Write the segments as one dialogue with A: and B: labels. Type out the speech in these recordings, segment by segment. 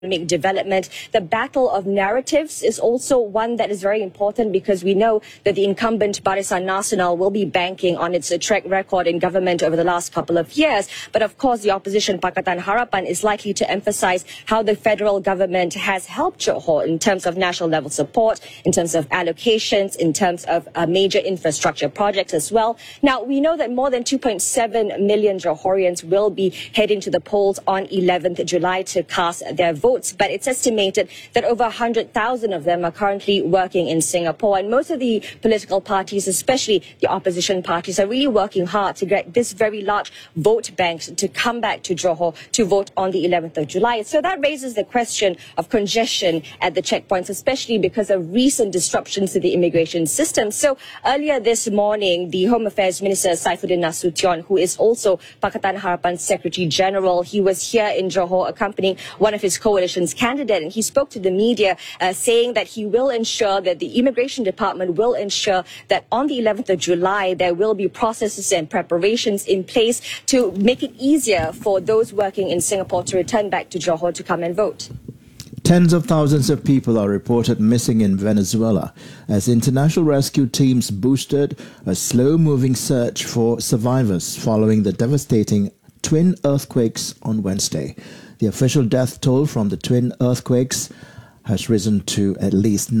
A: development. The battle of narratives is also one that is very important because we know that the incumbent Barisan Nasional will be banking on its track record in government over the last couple of years. But of course, the opposition Pakatan Harapan is likely to emphasize how the federal government has helped Johor in terms of national level support, in terms of allocations, in terms of major infrastructure projects as well. Now, we know that more than 2.7 million Johorians will be heading to the polls on 11th July to cast their vote. But it's estimated that over 100,000 of them are currently working in Singapore. And most of the political parties, especially the opposition parties, are really working hard to get this very large vote bank to come back to Johor to vote on the 11th of July. So that raises the question of congestion at the checkpoints, especially because of recent disruptions to the immigration system. So earlier this morning, the Home Affairs Minister Saifuddin Nasution, who is also Pakatan Harapan's Secretary General, he was here in Johor accompanying one of his coalition's candidate, and he spoke to the media saying that he will ensure that the Immigration Department will ensure that on the 11th of July there will be processes and preparations in place to make it easier for those working in Singapore to return back to Johor to come and vote.
B: Tens of thousands of people are reported missing in Venezuela as international rescue teams boosted a slow-moving search for survivors following the devastating twin earthquakes on Wednesday. The official death toll from the twin earthquakes has risen to at least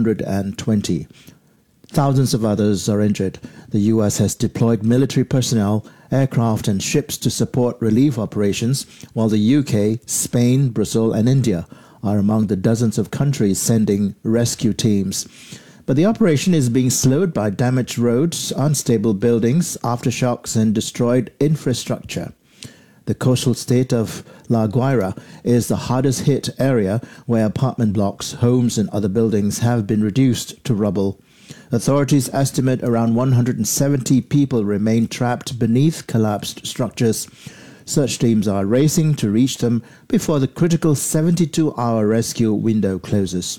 B: 920. Thousands of others are injured. The U.S. has deployed military personnel, aircraft and ships to support relief operations, while the U.K., Spain, Brazil and India are among the dozens of countries sending rescue teams. But the operation is being slowed by damaged roads, unstable buildings, aftershocks and destroyed infrastructure. The coastal state of La Guaira is the hardest hit area where apartment blocks, homes and other buildings have been reduced to rubble. Authorities estimate around 170 people remain trapped beneath collapsed structures. Search teams are racing to reach them before the critical 72-hour rescue window closes.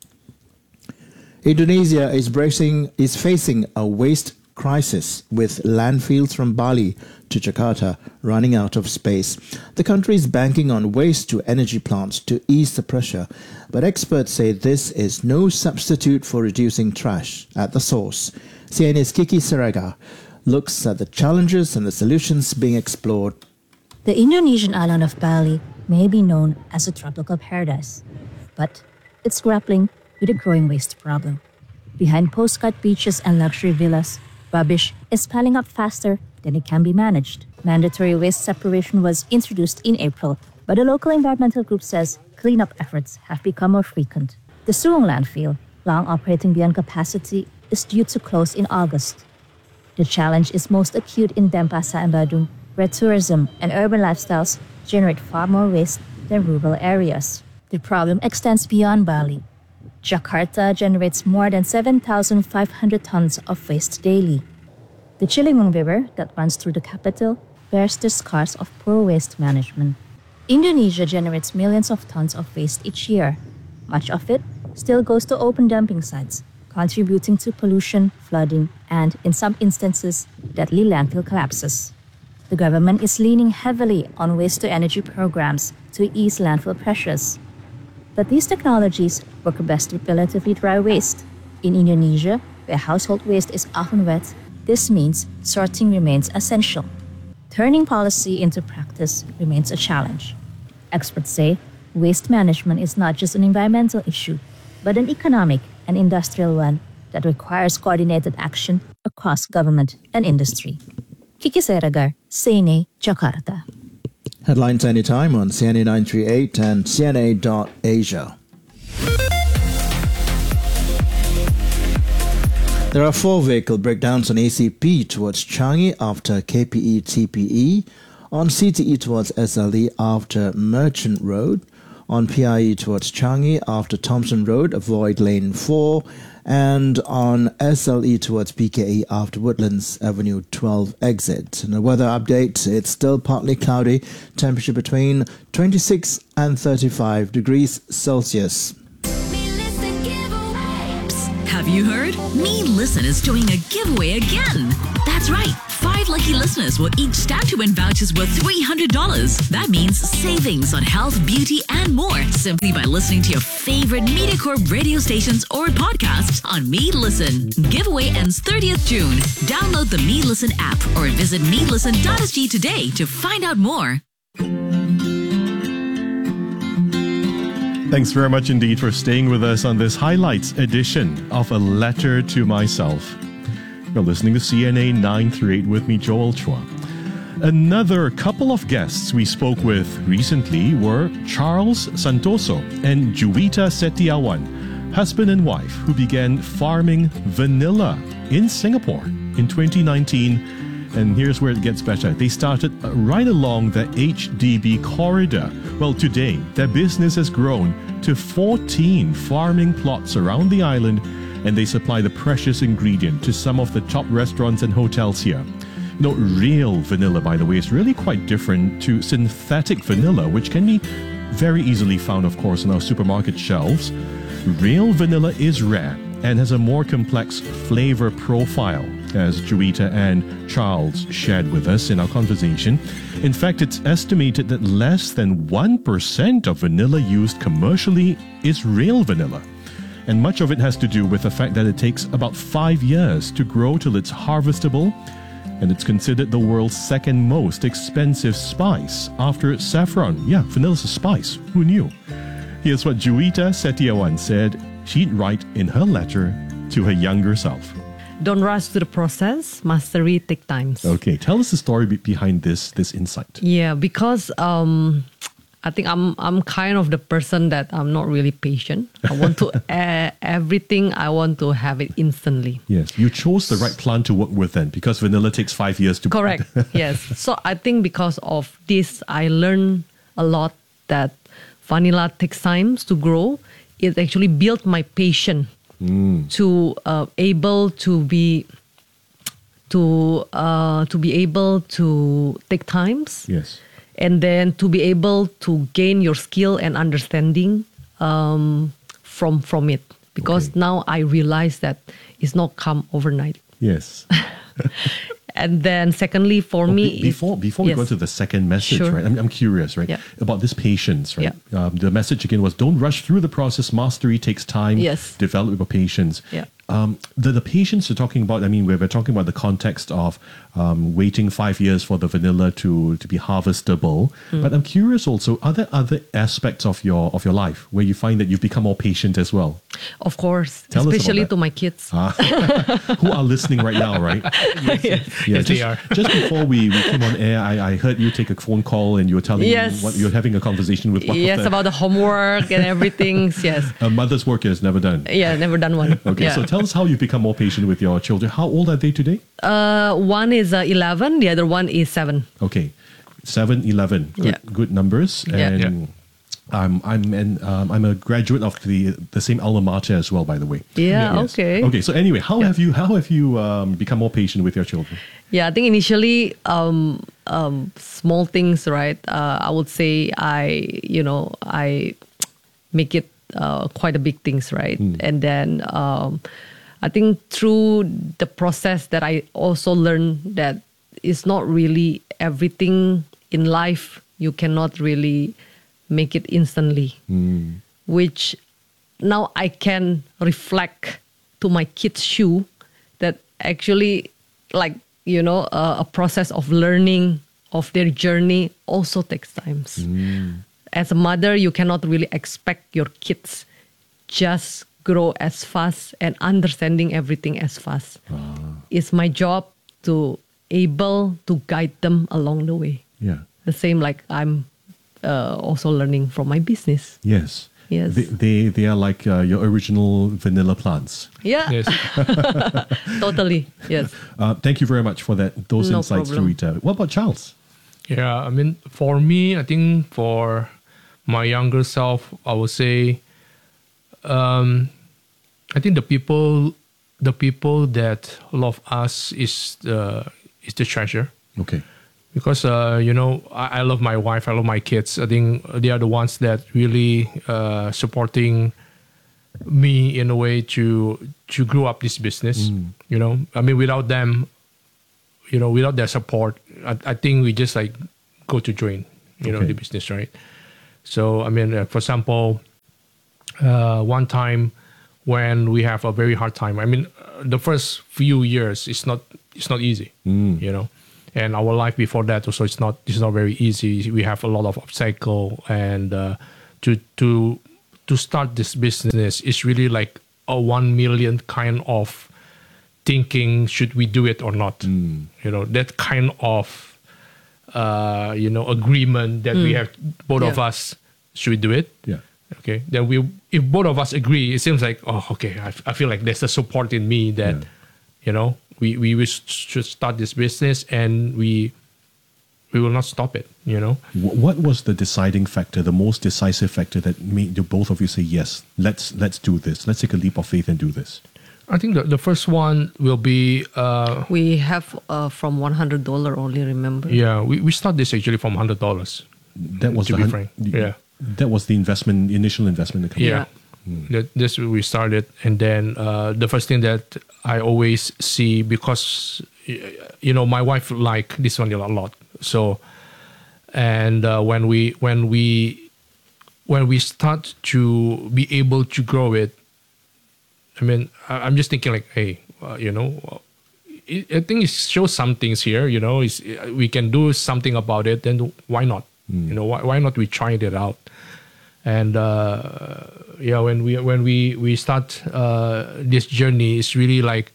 B: Indonesia is facing a waste crisis with landfills from Bali to Jakarta running out of space. The country is banking on waste-to-energy plants to ease the pressure, but experts say this is no substitute for reducing trash at the source. CNA's Kiki Saraga looks at the challenges and the solutions being explored.
C: The Indonesian island of Bali may be known as a tropical paradise, but it's grappling with a growing waste problem. Behind postcard beaches and luxury villas, rubbish is piling up faster than it can be managed. Mandatory waste separation was introduced in April, but the local environmental group says cleanup efforts have become more frequent. The Suwung landfill, long operating beyond capacity, is due to close in August. The challenge is most acute in Denpasar and Badung, where tourism and urban lifestyles generate far more waste than rural areas. The problem extends beyond Bali. Jakarta generates more than 7,500 tons of waste daily. The Ciliwung River that runs through the capital bears the scars of poor waste management. Indonesia generates millions of tons of waste each year. Much of it still goes to open dumping sites, contributing to pollution, flooding, and, in some instances, deadly landfill collapses. The government is leaning heavily on waste-to-energy programs to ease landfill pressures. But these technologies work best with relatively dry waste. In Indonesia, where household waste is often wet, this means sorting remains essential. Turning policy into practice remains a challenge. Experts say waste management is not just an environmental issue, but an economic and industrial one that requires coordinated action across government and industry. Kiki Saragar, CNA, Jakarta.
B: Headlines anytime on CNA 938 and CNA.Asia. There are 4 vehicle breakdowns on ACP towards Changi after KPE-TPE, on CTE towards SLE after Merchant Road, on PIE towards Changi after Thompson Road, avoid lane 4, and on SLE towards PKE after Woodlands Avenue 12 exit. And a weather update, it's still partly cloudy, temperature between 26 and 35 degrees Celsius.
D: Have you heard? Me Listen is doing a giveaway again. That's right, 5 lucky listeners will each stand to win vouchers worth $300. That means savings on health, beauty, and more simply by listening to your favorite MediaCorp radio stations or podcasts on Me Listen. Giveaway ends 30th June. Download the Me Listen app or visit melisten.sg today to find out more.
E: Thanks very much indeed for staying with us on this highlights edition of A Letter to Myself. You're listening to CNA 938 with me, Joel Chua. Another couple of guests we spoke with recently were Charles Santoso and Juwita Setiawan, husband and wife who began farming vanilla in Singapore in 2019. And here's where it gets better. They started right along the HDB corridor. Well, today, their business has grown to 14 farming plots around the island, and they supply the precious ingredient to some of the top restaurants and hotels here. You know, real vanilla, by the way, is really quite different to synthetic vanilla, which can be very easily found, of course, on our supermarket shelves. Real vanilla is rare and has a more complex flavor profile, as Juwita and Charles shared with us in our conversation. In fact, it's estimated that less than 1% of vanilla used commercially is real vanilla. And much of it has to do with the fact that it takes about 5 years to grow till it's harvestable, and it's considered the world's second most expensive spice after saffron. Yeah, vanilla's a spice. Who knew? Here's what Juwita Setiawan said she'd write in her letter to her younger self.
F: Don't rush to the process. Mastery takes time.
E: Okay, tell us the story behind this insight.
F: Yeah, because I think I'm kind of the person that I'm not really patient. I want to everything. I want to have it instantly.
E: Yes, you chose the right plant to work with then, because vanilla takes 5 years to
F: correct. Yes, so I think because of this, I learned a lot that vanilla takes time to grow. It actually built my patience to able to be able to take times.
E: Yes.
F: And then to be able to gain your skill and understanding from it. Because now I realize that it's not come overnight.
E: Yes.
F: And then secondly, for me...
E: Before we go to the second message,
F: sure.
E: right? I'm curious, right?
F: Yeah.
E: About this patience, right?
F: Yeah.
E: The message again was, don't rush through the process. Mastery takes time.
F: Yes.
E: Develop your patience.
F: Yeah.
E: The patience you're talking about, I mean, we're talking about the context of waiting 5 years for the vanilla to be harvestable. But I'm curious also, are there other aspects of your life where you find that you've become more patient as well?
F: Of course,
E: Tell us about
F: especially
E: that.
F: to my kids.
E: Who are listening right now, right?
G: Yes, they are.
E: Just before we came on air, I heard you take a phone call and you were telling me what you're having a conversation with.
F: Yes, about the homework and everything. Yes.
E: A mother's work is never done.
F: Yeah, never done one.
E: Okay,
F: Yeah.
E: so tell us how you've become more patient with your children. How old are they today?
F: One is 11, the other one is 7.
E: Okay, 7, 11. Good numbers.
F: Yeah.
E: And I'm a graduate of the same alma mater as well, by the way.
F: Yeah,
E: Yes.
F: okay.
E: Okay, so anyway, how have you become more patient with your children?
F: Yeah, I think initially small things, right? I would say I make it quite a big things, right? And then I think through the process that I also learned that it's not really everything in life you cannot really make it instantly, which now I can reflect to my kids' shoe that actually a process of learning of their journey also takes time. As a mother, you cannot really expect your kids just grow as fast and understanding everything as fast. It's my job to able to guide them along the way.
E: Yeah.
F: The same like I'm also learning from my business.
E: Yes.
F: Yes.
E: They are like your original vanilla plants.
F: Yeah.
G: Yes.
F: Totally. Yes.
E: Thank you very much for those
F: No
E: insights,
F: problem.
E: Rita. What about Charles?
G: Yeah, I mean, for me, I think for my younger self, I would say, I think the people that love us is the treasure.
E: Okay.
G: Because I love my wife, I love my kids. I think they are the ones that really supporting me in a way to grow up this business. I mean, without them, without their support, I think we just like go to join,
E: Okay.
G: the business, right? So, I mean, for example, one time when we have a very hard time, I mean, the first few years, it's not easy, and our life before that also, it's not very easy. We have a lot of obstacle, and to start this business is really like a 1 million kind of thinking, should we do it or not? That kind of agreement that we have, both of us, should we do it?
E: Yeah.
G: Okay. Then if both of us agree, it seems like, oh, okay, I feel like there's a support in me that, we should start this business, and we will not stop it,
E: What was the deciding factor, the most decisive factor that made the both of you say, yes, let's do this. Let's take a leap of faith and do this?
G: I think the first one will be...
F: We have from $100 only, remember?
G: Yeah, we start this actually from $100.
E: That was
G: to be frank. Yeah.
E: That was the initial investment. In the company.
G: Yeah. This we started, and then the first thing that I always see, because my wife like this one a lot. So, and when we start to be able to grow it, I mean, I'm just thinking like, hey, I think it shows some things here. We can do something about it. Then why not? Why not we try it out? And when we start this journey, it's really like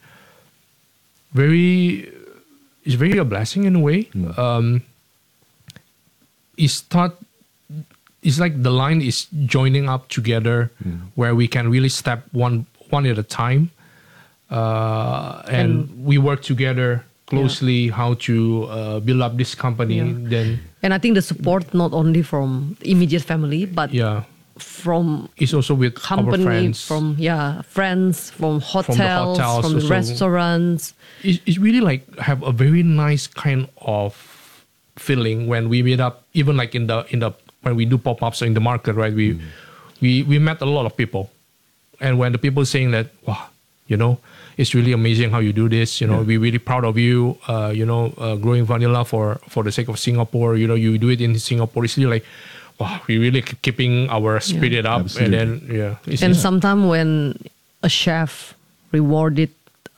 G: it's very a blessing in a way. It's like the line is joining up together, where we can really step one at a time, and we work together closely how to build up this company.
F: And I think the support not only from immediate family, but from
G: it's also with
F: company,
G: our friends,
F: from friends, from hotels, from
G: also.
F: restaurants.
G: It's really like have a very nice kind of feeling when we meet up, even like in the when we do pop-ups in the market, right? We met a lot of people, and when the people saying that, wow, it's really amazing how you do this. We're really proud of you. Growing vanilla for the sake of Singapore. You do it in Singapore. It's really like, wow, we really keeping our spirit up.
E: Absolutely.
G: And then
F: And sometimes when a chef rewarded,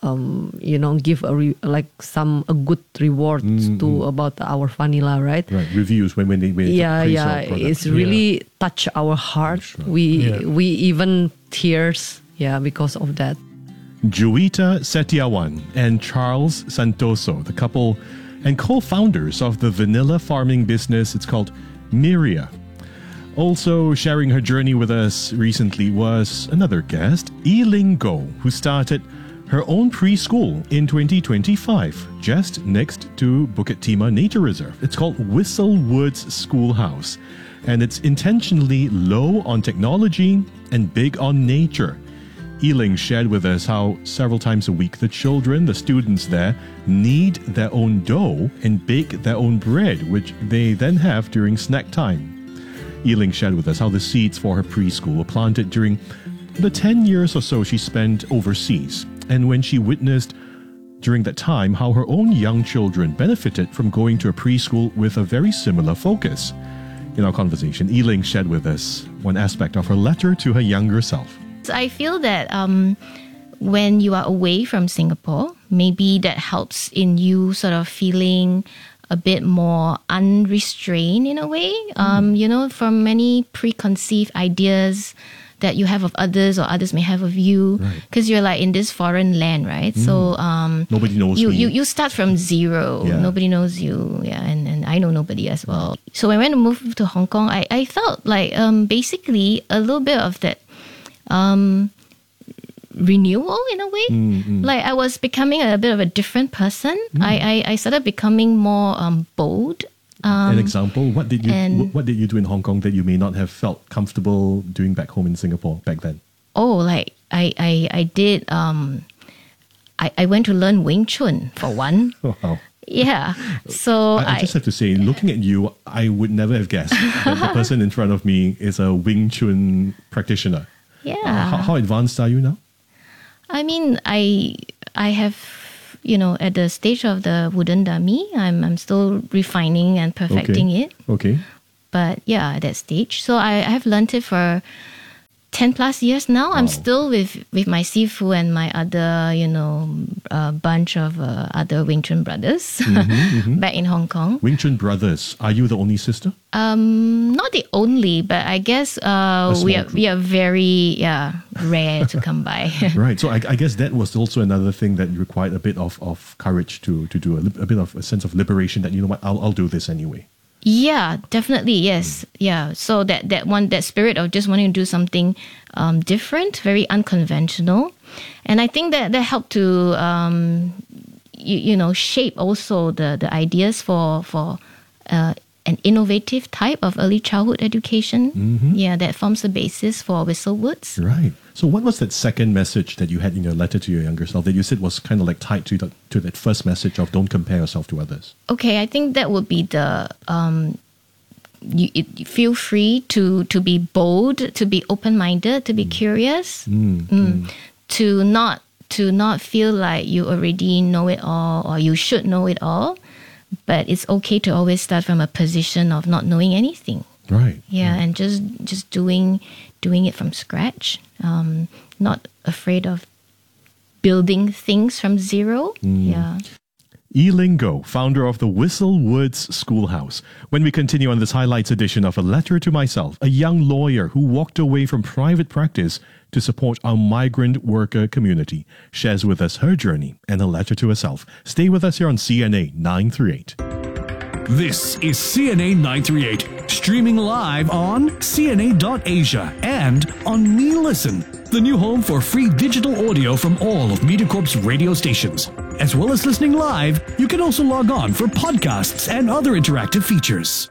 F: give a good reward to about our vanilla, right?
E: Right, reviews when they praise our product.
F: It's really touch our heart.
E: Right.
F: We even tears, because of that.
E: Juwita Setiawan and Charles Santoso, the couple and co-founders of the vanilla farming business. It's called Miria. Also sharing her journey with us recently was another guest, Yiling Goh, who started her own preschool in 2025, just next to Bukit Timah Nature Reserve. It's called Whistle Woods Schoolhouse, and it's intentionally low on technology and big on nature. Yiling shared with us how several times a week the children, the students there, knead their own dough and bake their own bread, which they then have during snack time. Yiling shared with us how the seeds for her preschool were planted during the 10 years or so she spent overseas, and when she witnessed during that time how her own young children benefited from going to a preschool with a very similar focus. In our conversation, Yiling shared with us one aspect of her letter to her younger self.
H: I feel that when you are away from Singapore, maybe that helps in you sort of feeling a bit more unrestrained in a way, from many preconceived ideas that you have of others or others may have of you, because you're like in this foreign land, right? So
E: Nobody knows
H: you.
E: me.
H: You start from zero.
E: Yeah.
H: Nobody knows you. Yeah, and I know nobody as well. So when I went to move to Hong Kong, I felt like basically a little bit of that renewal in a way. Like I was becoming a bit of a different person. I started becoming more bold.
E: An example, what did you do in Hong Kong that you may not have felt comfortable doing back home in Singapore back then?
H: Oh, like I did. I went to learn Wing Chun for one.
E: Wow.
H: Yeah. So
E: I just have to say, looking at you, I would never have guessed that the person in front of me is a Wing Chun practitioner.
H: Yeah.
E: How advanced are you now?
H: I mean, I have, at the stage of the wooden dummy. I'm still refining and perfecting it.
E: Okay.
H: But yeah, at that stage. So I have learned it for 10 plus years now. I'm still with my Sifu and my other, bunch of other Wing Chun brothers back in Hong Kong.
E: Wing Chun brothers. Are you the only sister?
H: Not the only, but I guess we are very rare to come by.
E: Right. So I guess that was also another thing that required a bit of courage to do, a bit of a sense of liberation that, you know what, I'll do this anyway.
H: Yeah, definitely. Yes. Yeah. So that spirit of just wanting to do something different, very unconventional. And I think that helped to, shape also the ideas for an innovative type of early childhood education. Yeah, that forms the basis for Whistlewoods.
E: Right. So what was that second message that you had in your letter to your younger self that you said was kind of like tied to that first message of don't compare yourself to others?
H: Okay, I think that would be the you feel free to be bold, to be open-minded, to be curious, to not feel like you already know it all or you should know it all, but it's okay to always start from a position of not knowing anything.
E: Right.
H: Yeah, and just doing it from scratch. Not afraid of building things from zero. Yeah.
E: Yi-Ling Goh, founder of the Whistlewoods Schoolhouse. When we continue on this highlights edition of A Letter to Myself, a young lawyer who walked away from private practice to support our migrant worker community shares with us her journey and a letter to herself. Stay with us here on CNA 938.
I: This is CNA 938, streaming live on CNA.Asia and on Me Listen, the new home for free digital audio from all of MediaCorp's radio stations. As well as listening live, you can also log on for podcasts and other interactive features.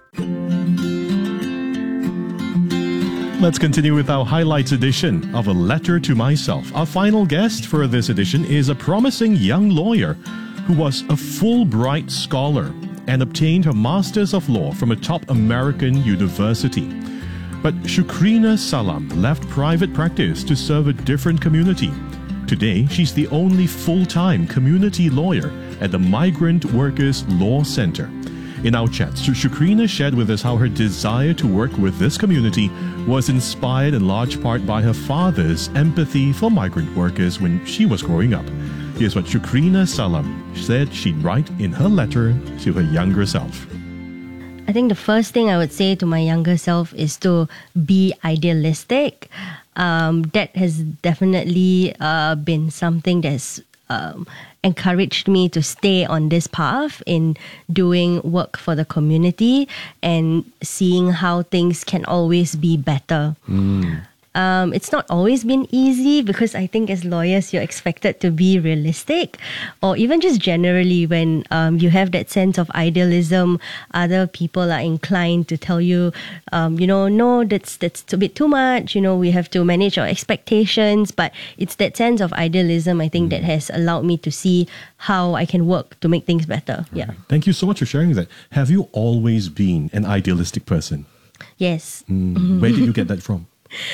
E: Let's continue with our highlights edition of A Letter to Myself. Our final guest for this edition is a promising young lawyer who was a Fulbright scholar and obtained her Master's of Law from a top American university. But Shukrina Salam left private practice to serve a different community. Today, she's the only full-time community lawyer at the Migrant Workers Law Center. In our chats, Shukrina shared with us how her desire to work with this community was inspired in large part by her father's empathy for migrant workers when she was growing up. Here's what Shukrina Salam said she'd write in her letter to her younger self.
J: I think the first thing I would say to my younger self is to be idealistic. That has definitely been something that's encouraged me to stay on this path in doing work for the community and seeing how things can always be better. It's not always been easy because I think as lawyers, you're expected to be realistic, or even just generally when you have that sense of idealism, other people are inclined to tell you, no, that's a bit too much, we have to manage our expectations. But it's that sense of idealism, I think, that has allowed me to see how I can work to make things better. Yeah.
E: Thank you so much for sharing that. Have you always been an idealistic person?
J: Yes.
E: Where did you get that from?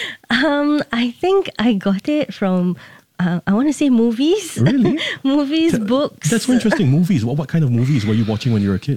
J: I think I got it from, I want to say movies.
E: Really?
J: Movies, books.
E: That's so interesting. Movies. What kind of movies were you watching when you were a kid?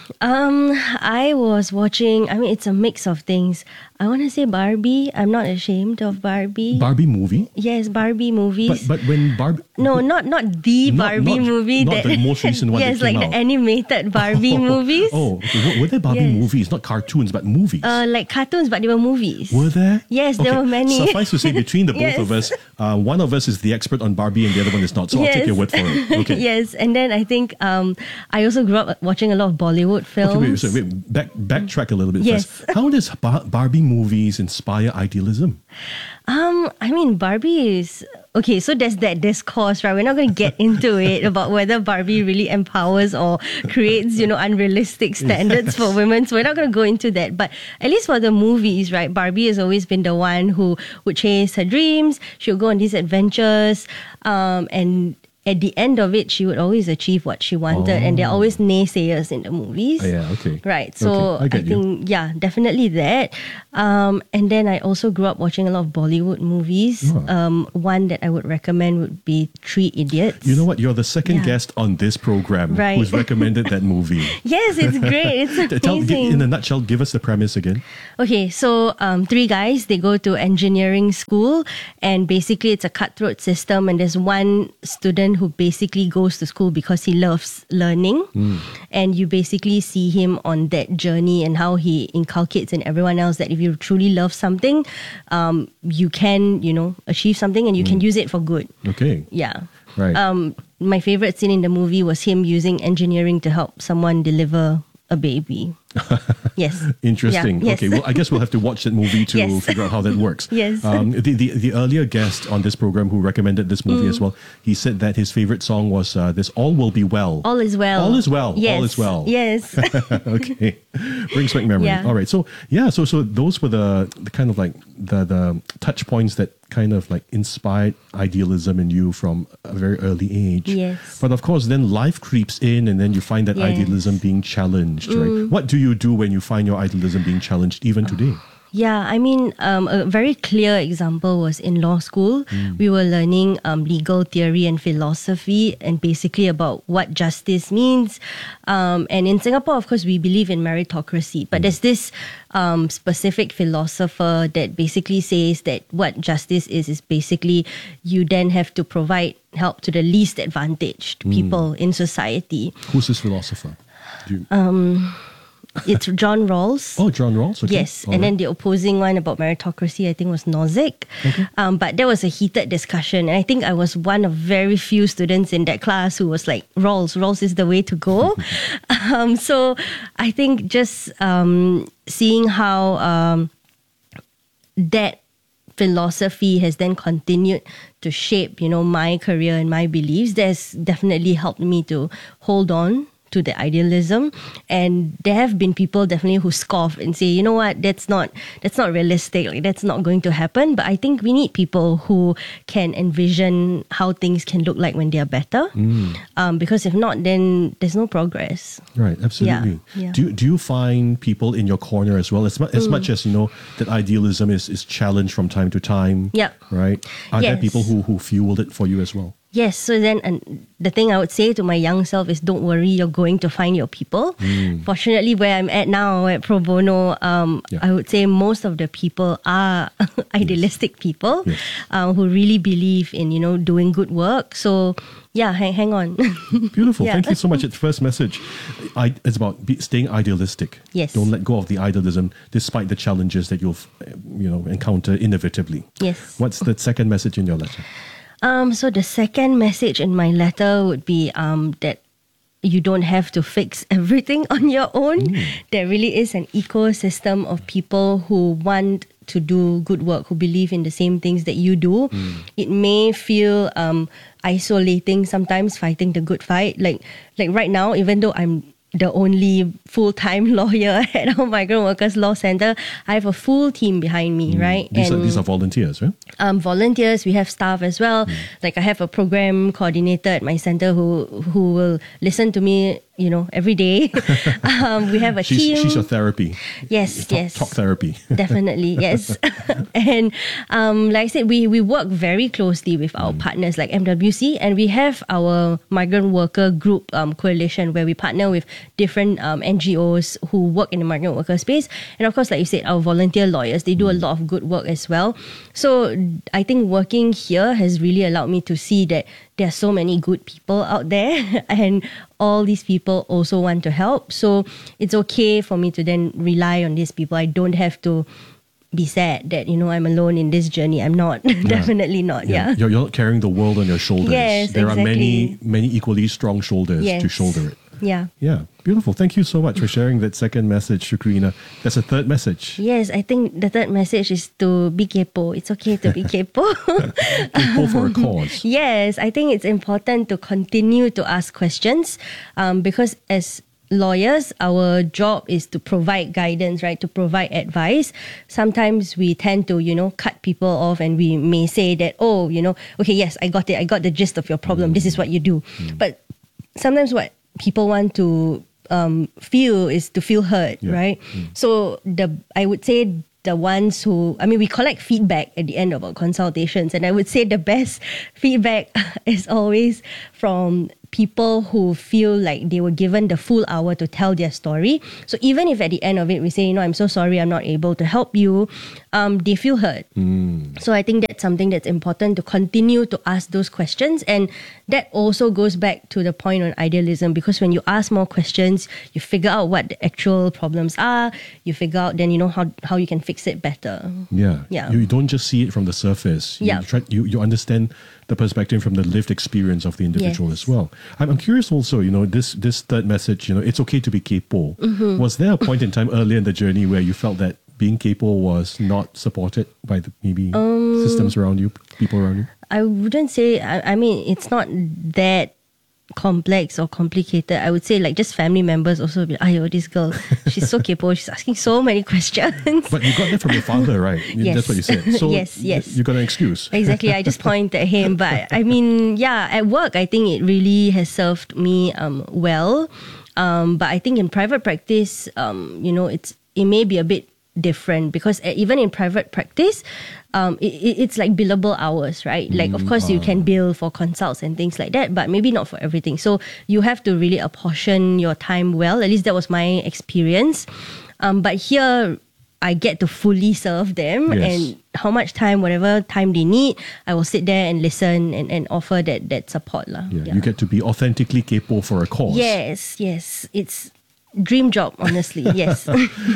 J: I was watching, it's a mix of things. I want to say Barbie. I'm not ashamed of Barbie.
E: Barbie movie?
J: Yes, Barbie movies.
E: But when Barbie...
J: No, not the Barbie movie.
E: Not the most recent one
J: yes,
E: that came
J: like
E: out.
J: the animated Barbie movies.
E: Oh, okay. Were there Barbie movies? Not cartoons, but movies?
J: Like cartoons, but they were movies.
E: Were there?
J: Yes, there were many.
E: Suffice to say, between the both of us, one of us is the expert on Barbie and the other one is not. So I'll take your word for it. Okay.
J: Yes, and then I think I also grew up watching a lot of Bollywood films.
E: Okay, wait, backtrack a little bit
J: Yes.
E: first. How does Barbie movies inspire idealism?
J: Barbie is... Okay, so there's that discourse, right? We're not going to get into it about whether Barbie really empowers or creates, unrealistic standards for women. So we're not going to go into that. But at least for the movies, right? Barbie has always been the one who would chase her dreams. She'll go on these adventures. And at the end of it, she would always achieve what she wanted. And there are always naysayers in the movies.
E: Yeah, okay.
J: Right. So
E: Okay, I get you.
J: think, yeah, definitely that. And then I also grew up watching a lot of Bollywood movies. One that I would recommend would be Three Idiots.
E: You know what? You're the second guest on this program
J: Right.
E: who's recommended that movie.
J: Yes, it's great. It's amazing.
E: In a nutshell, give us the premise again.
J: Okay, so three guys, they go to engineering school, and basically it's a cutthroat system, and there's one student who basically goes to school because he loves learning, and you basically see him on that journey and how he inculcates in everyone else that if you truly love something, you can, achieve something and you can use it for good.
E: Okay.
J: Yeah.
E: Right.
J: My favorite scene in the movie was him using engineering to help someone deliver a baby. Yes.
E: Interesting.
J: Yeah, yes.
E: Okay, well, I guess we'll have to watch that movie to
J: Yes.
E: figure out how that works.
J: Yes.
E: The earlier guest on this program who recommended this movie as well, he said that his favorite song was this All Will Be Well.
J: All is well.
E: All is well.
J: Yes.
E: All is well.
J: Yes.
E: Okay. Brings back memory.
J: Yeah.
E: All right. So those were the kind of like the touch points that kind of like inspired idealism in you from a very early age.
J: Yes.
E: But of course, then life creeps in and then you find that
J: Yes.
E: idealism being challenged, right? What do you do when you find your idealism being challenged even today?
J: Yeah, I mean, a very clear example was in law school. We were learning legal theory and philosophy, and basically about what justice means. And in Singapore, of course, we believe in meritocracy, but there's this specific philosopher that basically says that what justice is basically you then have to provide help to the least advantaged people in society.
E: Who's this philosopher? Do you...
J: It's John Rawls.
E: Oh, John Rawls. Okay.
J: Yes,
E: All
J: and
E: right.
J: then the opposing one about meritocracy, I think, was Nozick. But there was a heated discussion, and I think I was one of very few students in that class who was like, Rawls is the way to go. So I think just seeing how that philosophy has then continued to shape, my career and my beliefs, that's definitely helped me to hold on to the idealism. And there have been people definitely who scoff and say, you know what, that's not realistic, like that's not going to happen. But I think we need people who can envision how things can look like when they are better, because if not, then there's no progress.
E: Right, absolutely.
J: Yeah.
E: Do you find people in your corner as well, as much as that idealism is challenged from time to time?
J: Yeah.
E: Right. Are there
J: Yes.
E: people who fueled it for you as well?
J: Yes, so then the thing I would say to my young self is don't worry, you're going to find your people. Fortunately, where I'm at now at Pro Bono, I would say most of the people are idealistic people who really believe in, doing good work. So yeah, hang on.
E: Beautiful.
J: Yeah.
E: Thank you so much. It's first message. It's about staying idealistic.
J: Yes.
E: Don't let go of the idealism despite the challenges that you'll encounter inevitably.
J: Yes.
E: What's the second message in your letter?
J: So the second message in my letter would be that you don't have to fix everything on your own. There really is an ecosystem of people who want to do good work, who believe in the same things that you do. It may feel isolating sometimes, fighting the good fight. Like right now, even though I'm the only full-time lawyer at our Migrant Workers Law Centre, I have a full team behind me, right?
E: These are volunteers, right?
J: Volunteers, we have staff as well. Like I have a program coordinator at my centre who will listen to me, every day. We have a team.
E: She's your therapy.
J: Yes,
E: Talk therapy.
J: Definitely, yes. And like I said, we work very closely with our partners like MWC, and we have our migrant worker group coalition where we partner with different NGOs who work in the migrant worker space. And of course, like you said, our volunteer lawyers, they do a lot of good work as well. So I think working here has really allowed me to see that there are so many good people out there and all these people also want to help. So it's okay for me to then rely on these people. I don't have to be sad that, I'm alone in this journey. I'm not. Definitely not. Yeah.
E: You're not carrying the world on your shoulders.
J: Yes,
E: there are
J: exactly.
E: many equally strong shoulders
J: Yes.
E: to shoulder it.
J: Yeah.
E: Yeah, beautiful. Thank you so much for sharing that second message, Shukrina. That's a third message.
J: Yes, I think the third message is to be kepo. It's okay to be kepo.
E: Kepo for a cause.
J: Yes, I think it's important to continue to ask questions because as lawyers, our job is to provide guidance, right? To provide advice. Sometimes we tend to, cut people off, and we may say that, okay, yes, I got it. I got the gist of your problem. This is what you do. But sometimes what people want to feel is to feel heard, right? So I would say the ones who, we collect feedback at the end of our consultations, and I would say the best feedback is always from people who feel like they were given the full hour to tell their story. So even if at the end of it we say, I'm so sorry, I'm not able to help you, they feel heard. So I think that's something that's important, to continue to ask those questions. And that also goes back to the point on idealism, because when you ask more questions, you figure out what the actual problems are, you figure out then how you can fix it better.
E: Yeah. You don't just see it from the surface. You understand the perspective from the lived experience of the individual as well. I'm curious also, this third message, it's okay to be kaypoh. Was there a point in time earlier in the journey where you felt that being kaypoh was not supported by the systems around you, people around you?
J: I wouldn't say, it's not that complex or complicated. I would say just family members also be like, this girl, she's so kaypoh, she's asking so many questions.
E: But you got that from your father, right?
J: Yes.
E: That's what you said. So
J: yes.
E: You got an excuse.
J: Exactly. I just point at him. But at work, I think it really has served me well. But I think in private practice, it may be a bit different, because even in private practice, it's like billable hours, right? Of course, you can bill for consults and things like that, but maybe not for everything. So you have to really apportion your time well. At least that was my experience. But here, I get to fully serve them, and how much time, whatever time they need, I will sit there and listen and offer that support.
E: You get to be authentically kaypoh for a cause.
J: Yes. It's dream job, honestly. Yes.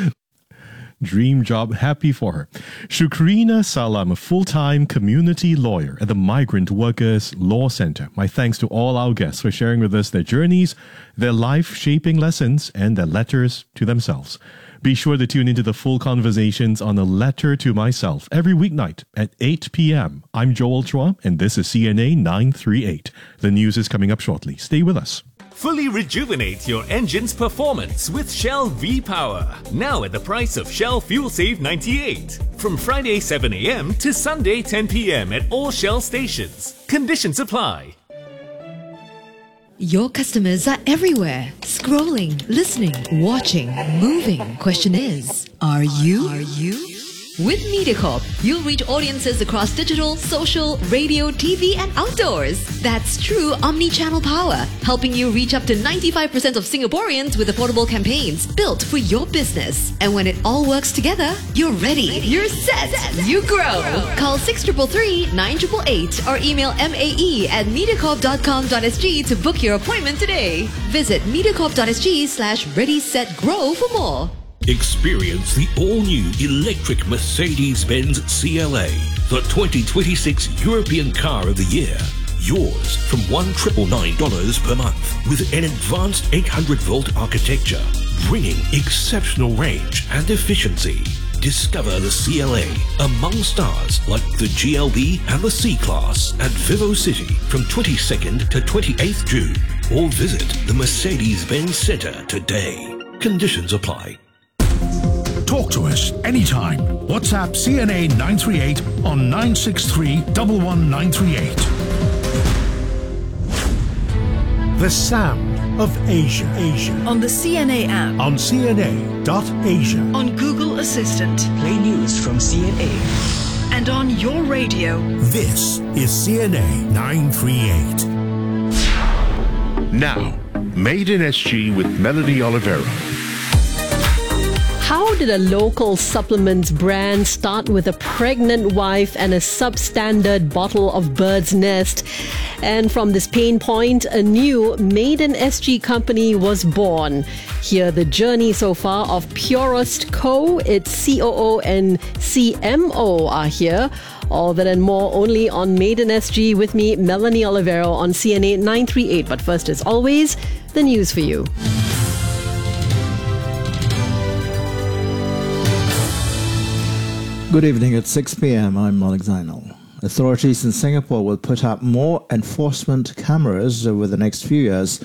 E: Dream job, happy for her. Shukrina Salam, a full-time community lawyer at the Migrant Workers Law Centre. My thanks to all our guests for sharing with us their journeys, their life-shaping lessons, and their letters to themselves. Be sure to tune into the full conversations on A Letter to Myself every weeknight at 8 p.m. I'm Joel Chua, and this is CNA 938. The news is coming up shortly. Stay with us.
K: Fully rejuvenate your engine's performance with Shell V-Power. Now at the price of Shell Fuel Save 98. From Friday 7 a.m. to Sunday 10 p.m. at all Shell stations. Conditions apply.
L: Your customers are everywhere. Scrolling, listening, watching, moving. Question is, are you? With MediaCorp, you'll reach audiences across digital, social, radio, TV, and outdoors. That's true omni-channel power, helping you reach up to 95% of Singaporeans with affordable campaigns built for your business. And when it all works together, you're ready. You're set. You grow. Call 6333 9888 or email mae@mediacorp.com.sg to book your appointment today. Visit mediacorp.sg/ready-set-grow for more.
M: Experience the all-new electric Mercedes-Benz CLA, the 2026 European Car of the Year. Yours from $1,999 per month with an advanced 800-volt architecture, bringing exceptional range and efficiency. Discover the CLA among stars like the GLB and the C-Class at Vivo City from 22nd to 28th June. Or visit the Mercedes-Benz Centre today. Conditions apply.
I: Talk to us anytime. WhatsApp CNA 938 on 963 11938.
N: The sound of Asia.
O: On the CNA app.
N: On CNA.Asia.
O: On Google Assistant.
P: Play news from CNA.
O: And on your radio.
N: This is CNA 938.
Q: Now, Made in SG with Melanie Olivero.
R: How did a local supplements brand start with a pregnant wife and a substandard bottle of Bird's Nest? And from this pain point, a new Made in SG company was born. Hear the journey so far of Purist Co. Its COO and CMO are here. All that and more only on Made in SG with me, Melanie Olivero on CNA 938. But first, as always, the news for you.
B: Good evening at 6 p.m. I'm Malik Zainal. Authorities in Singapore will put up more enforcement cameras over the next few years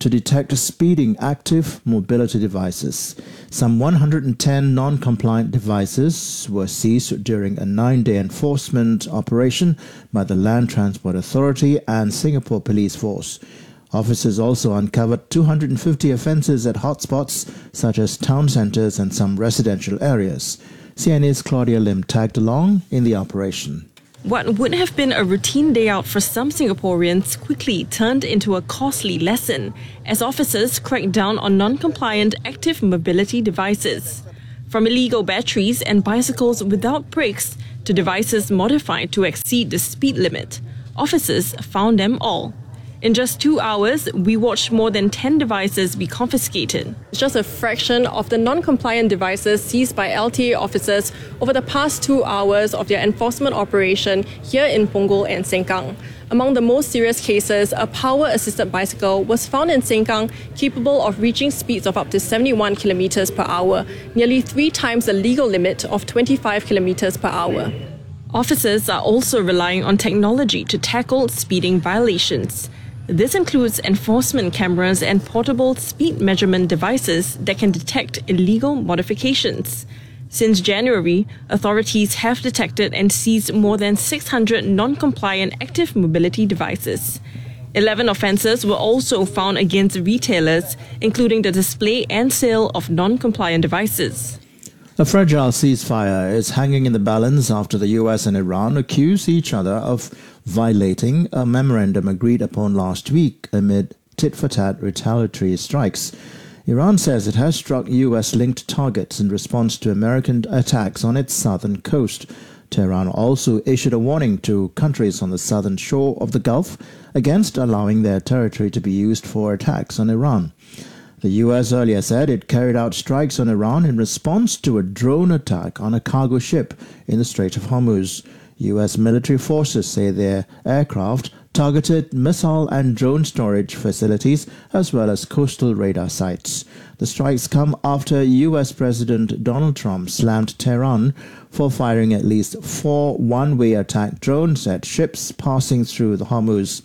B: to detect speeding active mobility devices. Some 110 non-compliant devices were seized during a 9-day enforcement operation by the Land Transport Authority and Singapore Police Force. Officers also uncovered 250 offences at hotspots such as town centres and some residential areas. CNA's Claudia Lim tagged along in the operation.
S: What would have been a routine day out for some Singaporeans quickly turned into a costly lesson as officers cracked down on non-compliant active mobility devices. From illegal batteries and bicycles without brakes to devices modified to exceed the speed limit, officers found them all. In just 2 hours, we watched more than 10 devices be confiscated. It's just a fraction of the non-compliant devices seized by LTA officers over the past 2 hours of their enforcement operation here in Punggol and Sengkang. Among the most serious cases, a power-assisted bicycle was found in Sengkang capable of reaching speeds of up to 71 kilometers per hour, nearly 3 times the legal limit of 25 kilometers per hour. Officers are also relying on technology to tackle speeding violations. This includes enforcement cameras and portable speed measurement devices that can detect illegal modifications. Since January, authorities have detected and seized more than 600 non-compliant active mobility devices. 11 offences were also found against retailers, including the display and sale of non-compliant devices.
B: A fragile ceasefire is hanging in the balance after the US and Iran accuse each other of violating a memorandum agreed upon last week amid tit-for-tat retaliatory strikes. Iran says it has struck US-linked targets in response to American attacks on its southern coast. Tehran also issued a warning to countries on the southern shore of the Gulf against allowing their territory to be used for attacks on Iran. The US earlier said it carried out strikes on Iran in response to a drone attack on a cargo ship in the Strait of Hormuz. US military forces say their aircraft targeted missile and drone storage facilities as well as coastal radar sites. The strikes come after US President Donald Trump slammed Tehran for firing at least 4 one-way attack drones at ships passing through the Hormuz.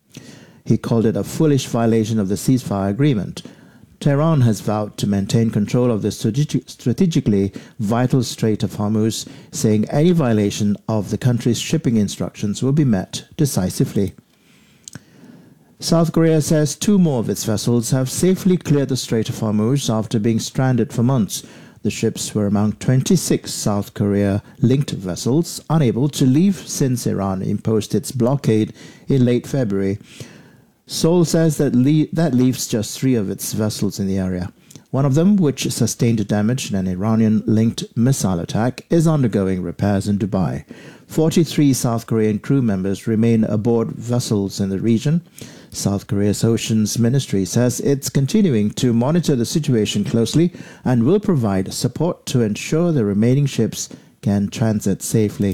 B: He called it a foolish violation of the ceasefire agreement. Tehran has vowed to maintain control of the strategically vital Strait of Hormuz, saying any violation of the country's shipping instructions will be met decisively. South Korea says 2 more of its vessels have safely cleared the Strait of Hormuz after being stranded for months. The ships were among 26 South Korea-linked vessels unable to leave since Iran imposed its blockade in late February. Seoul says that leaves just 3 of its vessels in the area. One of them, which sustained damage in an Iranian-linked missile attack, is undergoing repairs in Dubai. 43 South Korean crew members remain aboard vessels in the region. South Korea's Oceans Ministry says it's continuing to monitor the situation closely and will provide support to ensure the remaining ships can transit safely.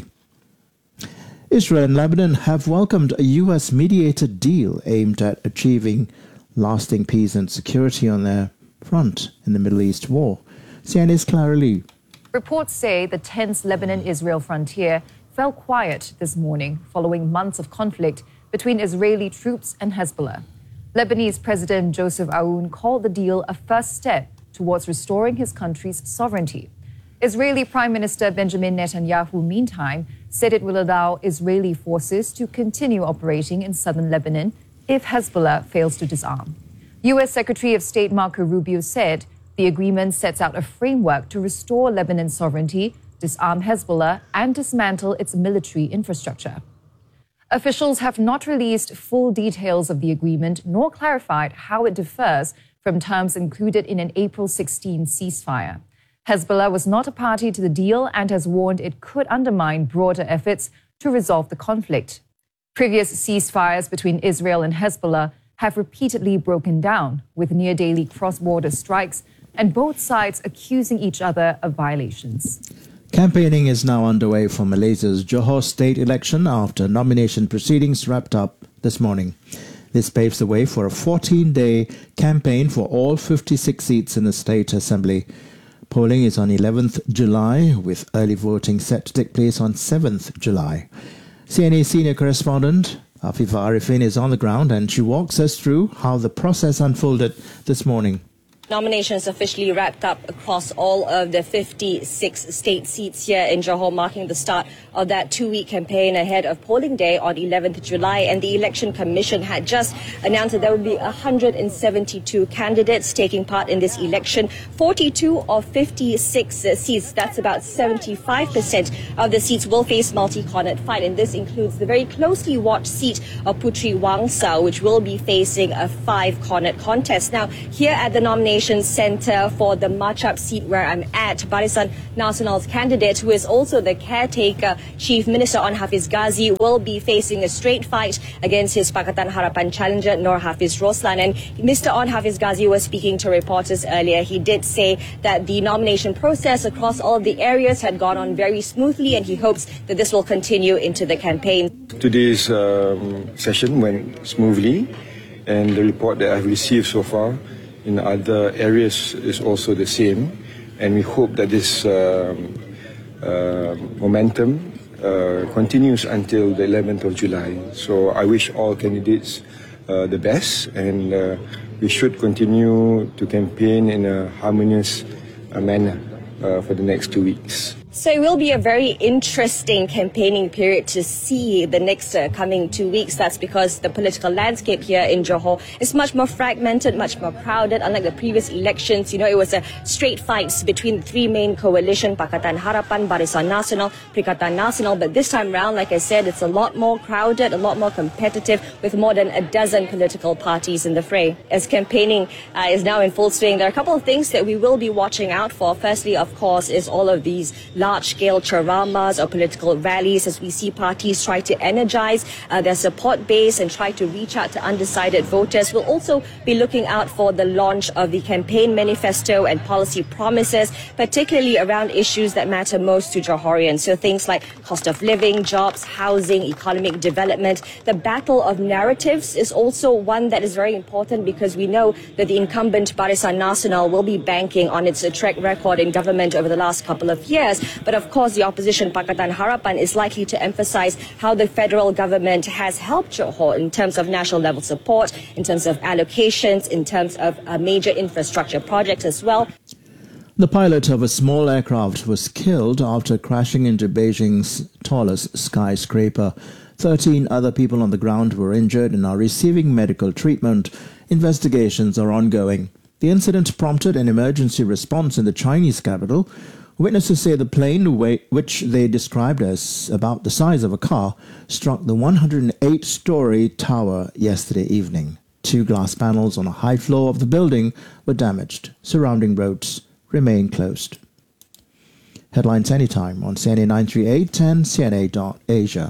B: Israel and Lebanon have welcomed a US-mediated deal aimed at achieving lasting peace and security on their front in the Middle East war. CNA's Clara Lee.
T: Reports say the tense Lebanon-Israel frontier fell quiet this morning following months of conflict between Israeli troops and Hezbollah. Lebanese President Joseph Aoun called the deal a first step towards restoring his country's sovereignty. Israeli Prime Minister Benjamin Netanyahu, meantime, said it will allow Israeli forces to continue operating in southern Lebanon if Hezbollah fails to disarm. U.S. Secretary of State Marco Rubio said the agreement sets out a framework to restore Lebanon's sovereignty, disarm Hezbollah, and dismantle its military infrastructure. Officials have not released full details of the agreement nor clarified how it differs from terms included in an April 16 ceasefire. Hezbollah was not a party to the deal and has warned it could undermine broader efforts to resolve the conflict. Previous ceasefires between Israel and Hezbollah have repeatedly broken down, with near-daily cross-border strikes and both sides accusing each other of violations.
B: Campaigning is now underway for Malaysia's Johor state election after nomination proceedings wrapped up this morning. This paves the way for a 14-day campaign for all 56 seats in the state assembly. Polling is on 11th July, with early voting set to take place on 7th July. CNA senior correspondent Afifa Arifin is on the ground and she walks us through how the process unfolded this morning.
A: Nominations officially wrapped up across all of the 56 state seats here in Johor, marking the start of that two-week campaign ahead of polling day on 11th July. And the Election Commission had just announced that there will be 172 candidates taking part in this election. 42 of 56 seats, that's about 75% of the seats, will face multi-cornered fight. And this includes the very closely watched seat of Puteri Wangsau, which will be facing a 5-cornered contest. Now, here at the nomination Centre for the Machap seat where I'm at, Barisan Nasional's candidate, who is also the caretaker Chief Minister Onn Hafiz Ghazi, will be facing a straight fight against his Pakatan Harapan challenger Nur Hafiz Roslan. And Mr. Onn Hafiz Ghazi was speaking to reporters earlier. He did say that the nomination process across all of the areas had gone on very smoothly, and he hopes that this will continue into the campaign.
U: Today's session went smoothly, and the report that I've received so far in other areas is also the same, and we hope that this momentum continues until the 11th of July. So I wish all candidates the best, and we should continue to campaign in a harmonious manner for the next 2 weeks.
A: So it will be a very interesting campaigning period to see the next coming 2 weeks. That's because the political landscape here in Johor is much more fragmented, much more crowded. Unlike the previous elections, it was a straight fights between the three main coalition, Pakatan Harapan, Barisan Nasional, Perikatan Nasional. But this time round, like I said, it's a lot more crowded, a lot more competitive, with more than a dozen political parties in the fray. As campaigning is now in full swing, there are a couple of things that we will be watching out for. Firstly, of course, is all of these large-scale charamas or political rallies, as we see parties try to energize their support base and try to reach out to undecided voters. We'll also be looking out for the launch of the campaign manifesto and policy promises, particularly around issues that matter most to Johorians. So things like cost of living, jobs, housing, economic development. The battle of narratives is also one that is very important, because we know that the incumbent Barisan Nasional will be banking on its track record in government over the last couple of years. But of course, the opposition Pakatan Harapan is likely to emphasize how the federal government has helped Johor in terms of national level support, in terms of allocations, in terms of major infrastructure projects as well.
B: The pilot of a small aircraft was killed after crashing into Beijing's tallest skyscraper. 13 other people on the ground were injured and are receiving medical treatment. Investigations are ongoing. The incident prompted an emergency response in the Chinese capital. Witnesses say the plane, which they described as about the size of a car, struck the 108-story tower yesterday evening. 2 glass panels on a high floor of the building were damaged. Surrounding roads remain closed. Headlines anytime on CNA 938 and CNA.Asia.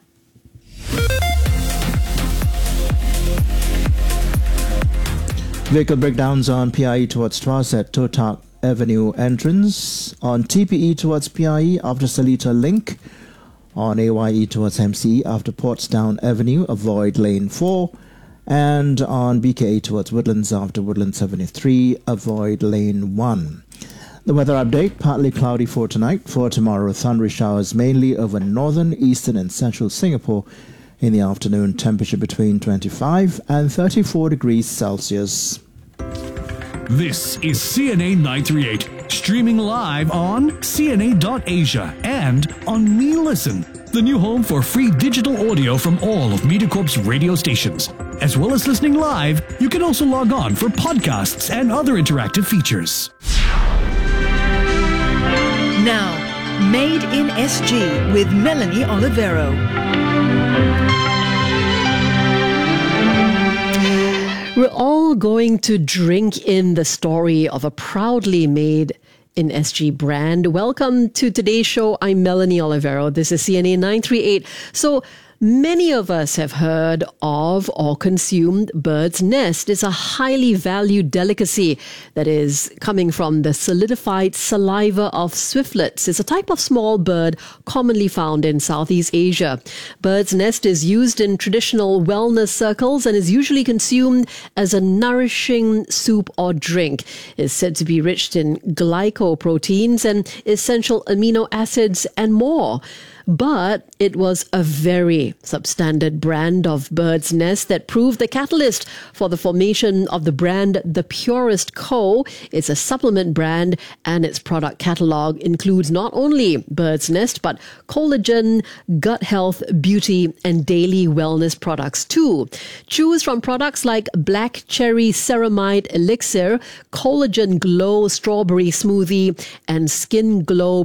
B: Vehicle breakdowns on PIE towards Tuas at Totak Avenue entrance, on TPE towards PIE after Seletar Link, on AYE towards MCE after Portsdown Avenue, avoid lane 4, and on BKA towards Woodlands after Woodlands 73, avoid lane 1. The weather update: partly cloudy for tonight. For tomorrow, thundery showers mainly over northern, eastern and central Singapore. In the afternoon, temperature between 25 and 34 degrees Celsius.
I: This is CNA 938, streaming live on CNA.Asia and on Me Listen, the new home for free digital audio from all of MediaCorp's radio stations. As well as listening live, you can also log on for podcasts and other interactive features.
O: Now, Made in SG with Melanie Olivero.
R: We're all going to drink in the story of a proudly made in SG brand. Welcome to today's show. I'm Melanie Olivero. This is CNA 938. So many of us have heard of or consumed bird's nest. It's a highly valued delicacy that is coming from the solidified saliva of swiftlets. It's a type of small bird commonly found in Southeast Asia. Bird's nest is used in traditional wellness circles and is usually consumed as a nourishing soup or drink. It's said to be rich in glycoproteins and essential amino acids and more. but it was a very substandard brand of Bird's Nest that proved the catalyst for the formation of the brand The Purest Co. It's a supplement brand, and its product catalog includes not only Bird's Nest, but collagen, gut health, beauty, and daily wellness products too. Choose from products like Black Cherry Ceramide Elixir, Collagen Glow Strawberry Smoothie, and Skin Glow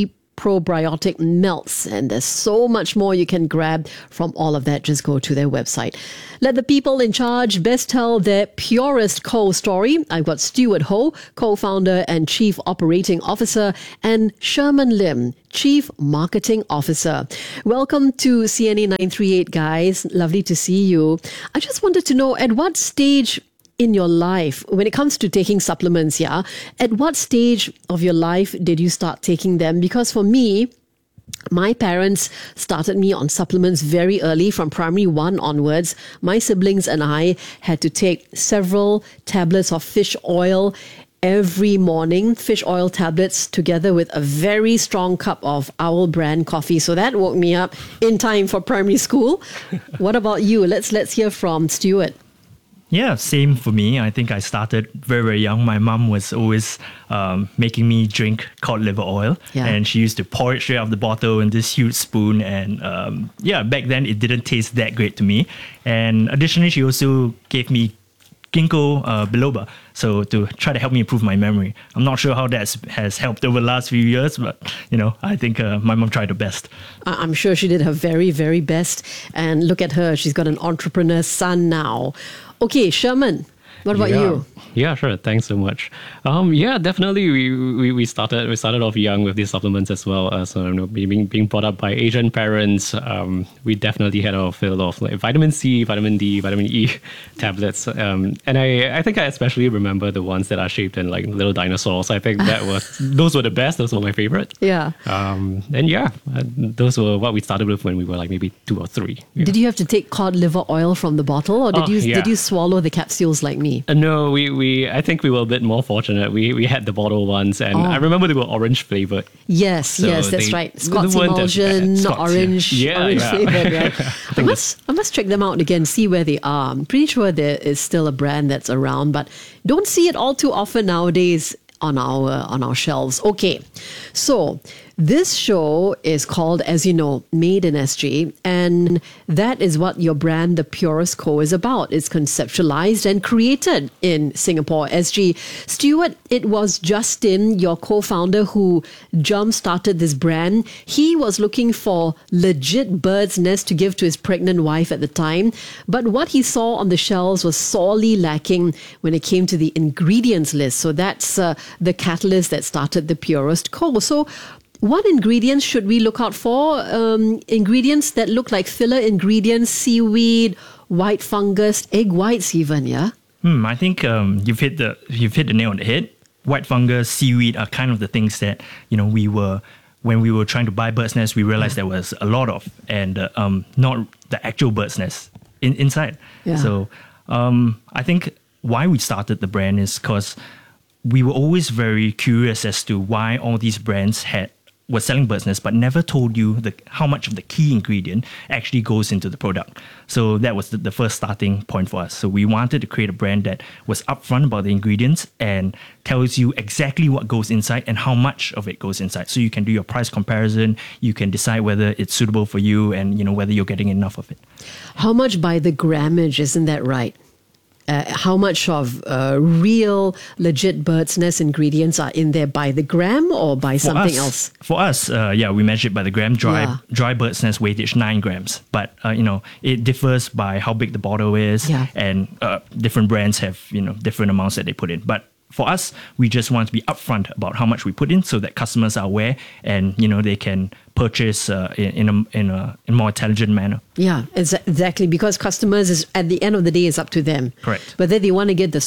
R: Probiotic Melts. And there's so much more you can grab from all of that. Just go to their website. Let the people in charge best tell their Purest Co story. I've got Stuart Ho, co-founder and chief operating officer, and Sherman Lim, Chief Marketing Officer. Welcome to CNA 938, guys. Lovely to see you. I just wanted to know, at what stage in your life, when it comes to taking supplements, at what stage of your life did you start taking them? Because for me, my parents started me on supplements very early, from primary 1 onwards. My siblings and I had to take several tablets of fish oil every morning, fish oil tablets together with a very strong cup of Owl brand coffee. So that woke me up in time for primary school. What about you? Let's hear from Stuart.
C: Yeah, same for me. I think I started very, very young. My mum was always making me drink cod liver oil.
R: Yeah.
C: And she used to pour it straight out of the bottle in this huge spoon. And back then it didn't taste that great to me. And additionally, she also gave me ginkgo biloba, so to try to help me improve my memory. I'm not sure how that has helped over the last few years, but I think my mom tried her best.
R: I'm sure she did her very, very best. And look at her, she's got an entrepreneur's son now. Okay, Sherman, what about you?
V: Yeah, sure. Thanks so much. Definitely. We started off young with these supplements as well. So being brought up by Asian parents, we definitely had our fill of like vitamin C, vitamin D, vitamin E tablets. And I think I especially remember the ones that are shaped in like little dinosaurs. I think those were the best. Those were my favorite.
R: Yeah.
V: Those were what we started with when we were like maybe 2 or 3. Yeah.
R: Did you have to take cod liver oil from the bottle, or did you swallow the capsules like me?
V: No, I think we were a bit more fortunate. We had the bottle ones, and I remember they were orange flavored.
R: Yes, that's right. Scott's emulsion, orange flavored, right? I must check them out again, see where they are. I'm pretty sure there is still a brand that's around, but don't see it all too often nowadays on our shelves. Okay, so this show is called, as you know, Made in SG, and that is what your brand, The Purest Co, is about. It's conceptualized and created in Singapore, SG. Stuart, it was Justin, your co-founder, who jump-started this brand. He was looking for legit Bird's Nest to give to his pregnant wife at the time, but what he saw on the shelves was sorely lacking when it came to the ingredients list. So that's the catalyst that started The Purest Co. So what ingredients should we look out for? Ingredients that look like filler ingredients, seaweed, white fungus, egg whites even, yeah?
C: I think you've hit the nail on the head. White fungus, seaweed are kind of the things that, when we were trying to buy Bird's Nest, we realized there was a lot of, and not the actual Bird's Nest inside.
R: Yeah.
C: So I think why we started the brand is because we were always very curious as to why all these brands was selling Bird's Nest, but never told you how much of the key ingredient actually goes into the product. So that was the first starting point for us. So we wanted to create a brand that was upfront about the ingredients and tells you exactly what goes inside and how much of it goes inside. So you can do your price comparison, you can decide whether it's suitable for you and whether you're getting enough of it.
R: How much by the grammage, isn't that right? How much of real, legit Bird's Nest ingredients are in there by the gram or by something else?
C: For us, we measure it by the gram. Dry Bird's Nest weightage 9 grams. But, it differs by how big the bottle is.
R: Yeah.
C: And different brands have, different amounts that they put in. But for us, we just want to be upfront about how much we put in so that customers are aware and, they can purchase in a more intelligent manner.
R: Yeah, exactly. Because customers, at the end of the day, is up to them.
C: Correct.
R: Whether they want to get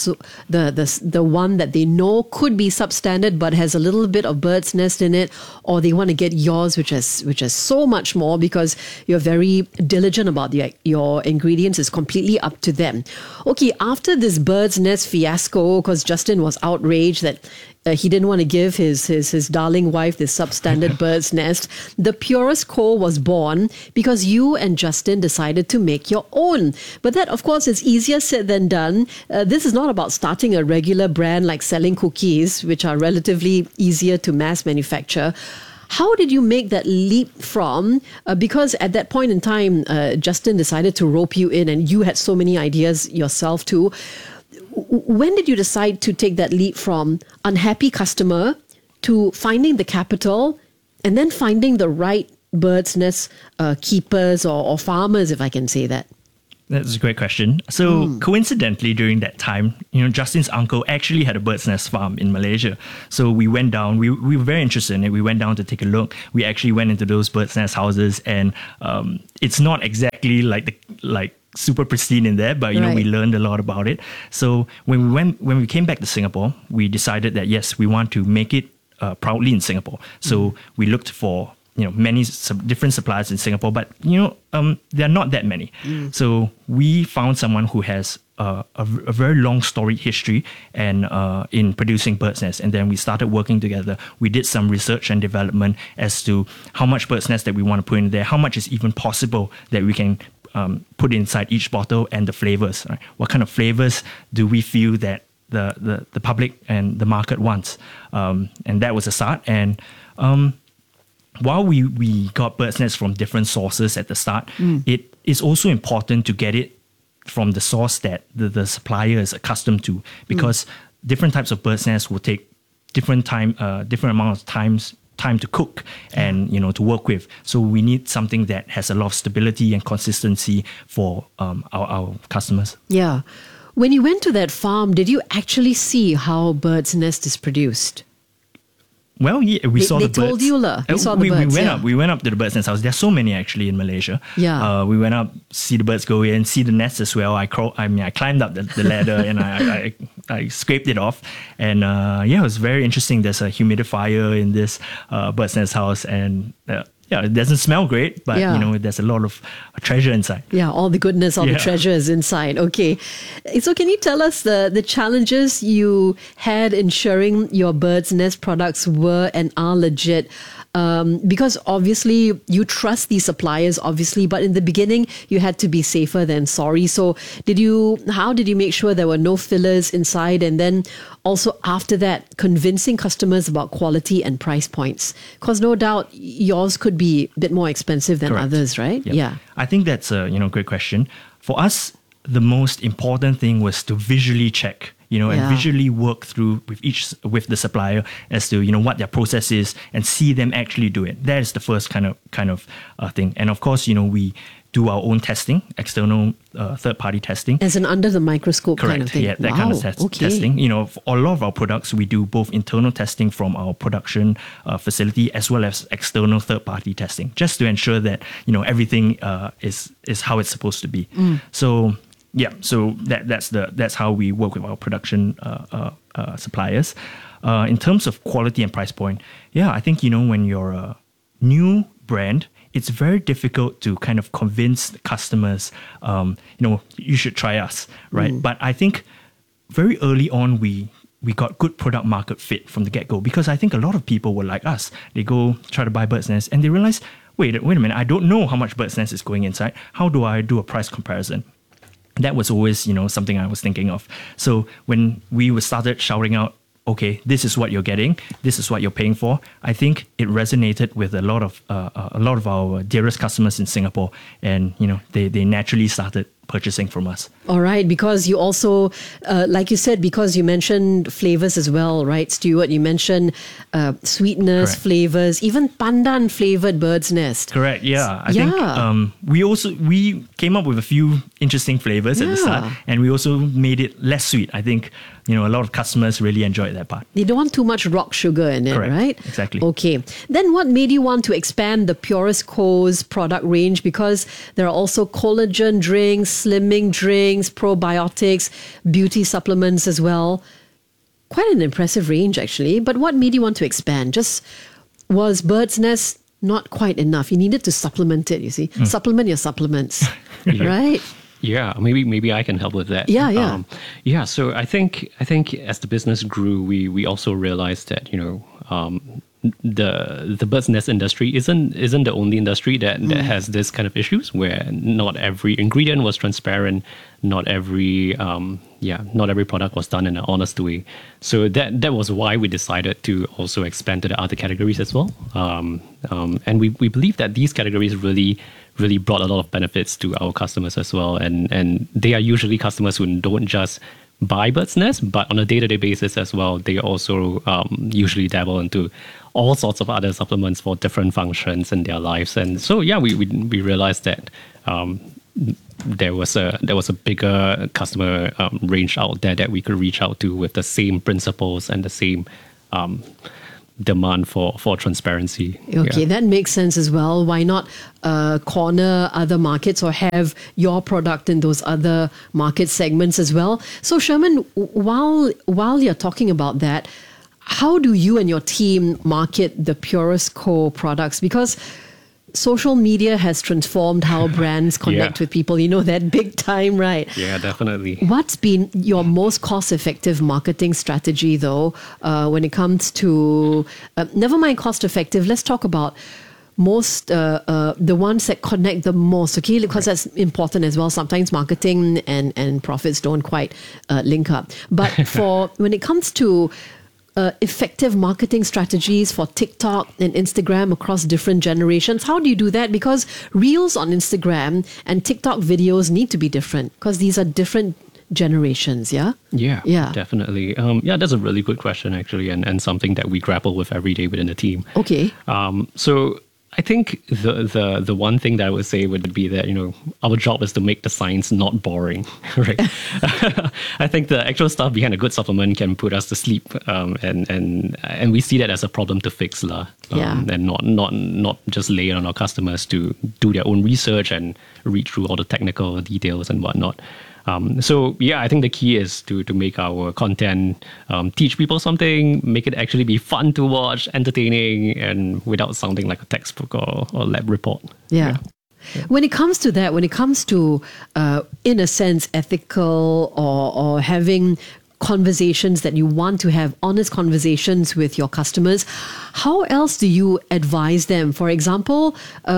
R: the one that they know could be substandard but has a little bit of Bird's Nest in it, or they want to get yours, which has so much more because you're very diligent about your ingredients, is completely up to them. Okay, after this Bird's Nest fiasco, because Justin was outraged that he didn't want to give his darling wife this substandard bird's nest. The Purest Co. was born because you and Justin decided to make your own. But that, of course, is easier said than done. This is not about starting a regular brand like selling cookies, which are relatively easier to mass manufacture. How did you make that leap from, because at that point in time, Justin decided to rope you in and you had so many ideas yourself too. When did you decide to take that leap from unhappy customer to finding the capital and then finding the right bird's nest keepers or farmers, if I can say that?
C: That's a great question. So coincidentally, during that time, Justin's uncle actually had a bird's nest farm in Malaysia. So we went down. We were very interested in it. We went down to take a look. We actually went into those bird's nest houses, and it's not exactly like super pristine in there, but we learned a lot about it. So when we came back to Singapore, we decided that yes, we want to make it proudly in Singapore. So we looked for many different suppliers in Singapore, but there are not that many. So we found someone who has a very long storied history and in producing bird's nests, and then we started working together. We did some research and development as to how much bird's nest that we want to put in there, how much is even possible that we can put inside each bottle, and the flavors. Right? What kind of flavors do we feel that the public and the market wants? And that was a start. And while we got bird's nests from different sources at the start, it is also important to get it from the source that the supplier is accustomed to, because different types of bird's nests will take different amount of time to cook and to work with. So we need something that has a lot of stability and consistency for our customers.
R: Yeah. When you went to that farm, did you actually see how bird's nest is produced?
C: Well, yeah, we saw the birds.
R: They told you, you saw the birds.
C: We went up to the bird's nest house. There's so many actually in Malaysia.
R: Yeah.
C: We went up, see the birds go in, see the nest as well. I climbed up the ladder and I scraped it off. And it was very interesting. There's a humidifier in this bird's nest house, and it doesn't smell great, but there's a lot of treasure inside.
R: Yeah, all the goodness, all the treasure is inside. Okay. So can you tell us the challenges you had ensuring your bird's nest products were and are legit? Because obviously you trust these suppliers, obviously, but in the beginning you had to be safer than sorry. So how did you make sure there were no fillers inside? And then also after that, convincing customers about quality and price points? Because no doubt yours could be a bit more expensive than others, right?
C: Yep.
R: Yeah.
C: I think that's a great question. For us, the most important thing was to visually check, and visually work through with the supplier as to what their process is and see them actually do it. That is the first kind of thing. And of course, we do our own testing, external third-party testing.
R: As an under the microscope kind of thing.
C: Yeah, that kind of testing. For a lot of our products, we do both internal testing from our production facility as well as external third-party testing, just to ensure that everything is how it's supposed to be. So that's how we work with our production suppliers. In terms of quality and price point, I think when you're a new brand, it's very difficult to kind of convince the customers, you should try us, right? But I think very early on, we got good product market fit from the get-go, because I think a lot of people were like us. They go try to buy bird's nest and they realize, wait a minute, I don't know how much bird's nest is going inside. How do I do a price comparison? That was always, something I was thinking of. So when we started shouting out, okay, this is what you're getting, this is what you're paying for, I think it resonated with a lot of our dearest customers in Singapore, and they naturally started purchasing from us.
R: All right, because you also, like you said, because you mentioned flavors as well, right, Stuart? You mentioned sweetness, flavors, even pandan flavored bird's nest.
C: Correct, yeah. I think we came up with a few interesting flavors at the start, and we also made it less sweet. I think a lot of customers really enjoyed that part.
R: They don't want too much rock sugar in it, right?
C: Exactly.
R: Okay. Then what made you want to expand the Purest Co.'s product range? Because there are also collagen drinks, slimming drinks, probiotics, beauty supplements as well. Quite an impressive range, actually. But what made you want to expand? Was bird's nest not quite enough? You needed to supplement it, you see. Supplement your supplements, right?
V: Yeah, maybe I can help with that.
R: Yeah.
V: So I think as the business grew, we also realized that the bird's nest industry isn't the only industry that has this kind of issues where not every ingredient was transparent, not every product was done in an honest way. So that was why we decided to also expand to the other categories as well. And we believe that these categories really brought a lot of benefits to our customers as well. And they are usually customers who don't just buy bird's nest, but on a day-to-day basis as well, they also usually dabble into all sorts of other supplements for different functions in their lives. And so, we realized that there was a bigger customer range out there that we could reach out to with the same principles and the same demand for transparency.
R: Okay, that makes sense as well. Why not corner other markets or have your product in those other market segments as well? So Sherman, while you're talking about that, how do you and your team market the Purist Co products? Because social media has transformed how brands connect with people. You know that big time, right?
V: Yeah, definitely.
R: What's been your most cost-effective marketing strategy, though, when it comes to, never mind cost-effective, let's talk about most, the ones that connect the most, okay? Because that's important as well. Sometimes marketing and profits don't quite link up. But when it comes to effective marketing strategies for TikTok and Instagram across different generations. How do you do that? Because Reels on Instagram and TikTok videos need to be different because these are different generations, yeah?
V: Yeah, definitely. That's a really good question, actually, and something that we grapple with every day within the team.
R: Okay.
V: So I think the one thing that I would say would be that, our job is to make the science not boring, right? I think the actual stuff behind a good supplement can put us to sleep, and we see that as a problem to fix, and not just lay it on our customers to do their own research and read through all the technical details and whatnot. I think the key is to make our content teach people something, make it actually be fun to watch, entertaining, and without sounding like a textbook or lab report.
R: Yeah. When it comes to that, in a sense, ethical or having conversations that you want to have, honest conversations with your customers, how else do you advise them? For example,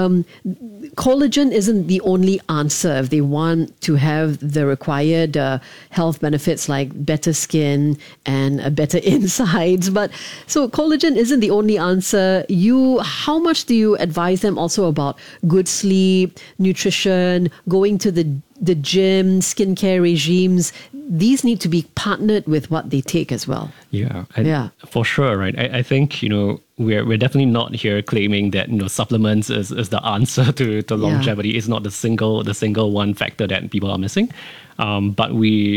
R: collagen isn't the only answer if they want to have the required health benefits like better skin and better insides. But so collagen isn't the only answer. How much do you advise them also about good sleep, nutrition, going to the gym, skincare regimes? These need to be partnered with what they take as well.
V: Yeah, for sure, right? I think, we're definitely not here claiming that, supplements is the answer to longevity. It's not the single one factor that people are missing. But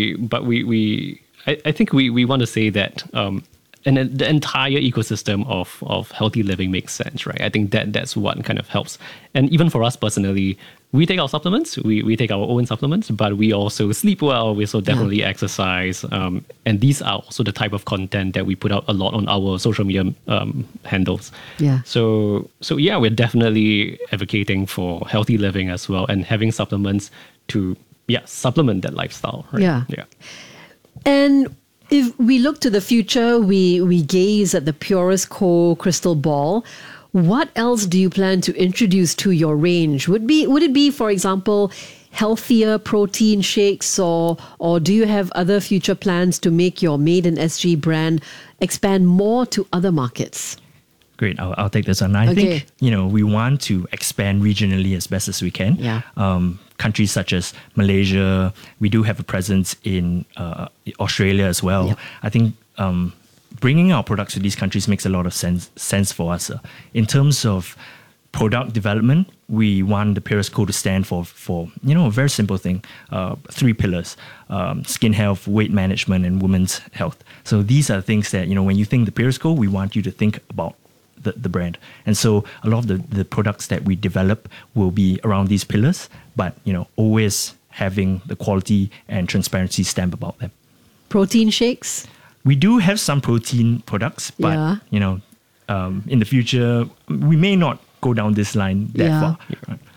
V: I think we want to say that and the entire ecosystem of healthy living makes sense, right? I think that's what kind of helps. And even for us personally, we take our supplements, we take our own supplements, but we also sleep well, we also definitely exercise. And these are also the type of content that we put out a lot on our social media handles.
R: Yeah.
V: So we're definitely advocating for healthy living as well and having supplements to supplement that lifestyle. Right?
R: Yeah. And if we look to the future, we gaze at the Purist Co crystal ball. What else do you plan to introduce to your range? Would it be, for example, healthier protein shakes, or do you have other future plans to make your Made in SG brand expand more to other markets?
C: Great, I'll take this on. I think we want to expand regionally as best as we can.
R: Yeah.
C: Countries such as Malaysia, we do have a presence in Australia as well.
R: Yep.
C: I think bringing our products to these countries makes a lot of sense for us. In terms of product development, we want the Purist Co to stand for a very simple thing, 3 pillars: skin health, weight management, and women's health. So these are things that, when you think the Purist Co, we want you to think about the brand. And so a lot of the products that we develop will be around these pillars, but always having the quality and transparency stamp about them.
R: Protein shakes?
C: We do have some protein products, but in the future we may not go down this line that far.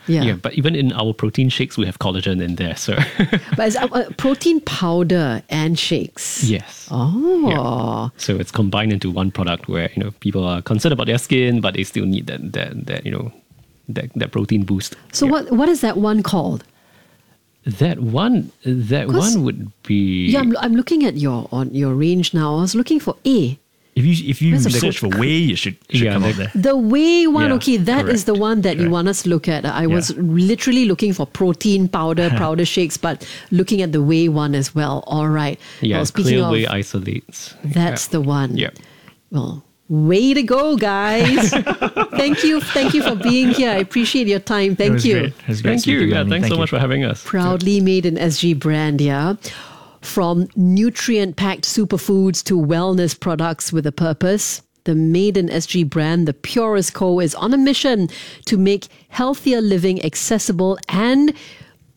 R: Yeah.
V: But even in our protein shakes, we have collagen in there. So
R: But it's protein powder and shakes.
V: yes.
R: Oh.
V: Yeah. So it's combined into one product where, people are concerned about their skin, but they still need that protein boost.
R: So what is that one called?
V: That one would be.
R: Yeah, I'm looking at your range now. I was looking for A.
C: If you
R: That's a
C: search for whey, it should come out there.
R: The whey one,
C: Yeah,
R: okay, that is the one that you want us to look at. I was literally looking for protein powder shakes, but looking at the whey one as well. All right.
V: Yeah,
R: well, speaking
V: clear
R: of,
V: whey isolates.
R: that's the one.
V: Yeah.
R: Well, way to go, guys. Thank you for being here. I appreciate your time. Thank you.
V: Thank you. Yeah, thanks so much for having us.
R: Proudly made in SG brand, yeah. From nutrient-packed superfoods to wellness products with a purpose, the Made in SG brand, The Purest Co, is on a mission to make healthier living accessible and